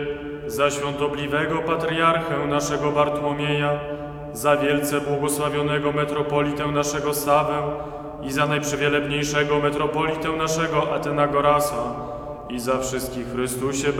za świątobliwego patriarchę naszego Bartłomieja, za wielce błogosławionego metropolitę naszego Sawę i za najprzewielebniejszego metropolitę naszego Atenagorasa i za wszystkich w Chrystusie